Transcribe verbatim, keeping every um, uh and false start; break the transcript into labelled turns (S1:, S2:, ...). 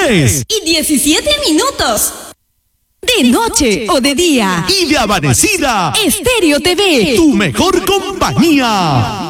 S1: tres
S2: y diecisiete minutos. De noche o de día.
S1: Y de amanecida.
S2: Estéreo T V.
S1: Tu mejor compañía.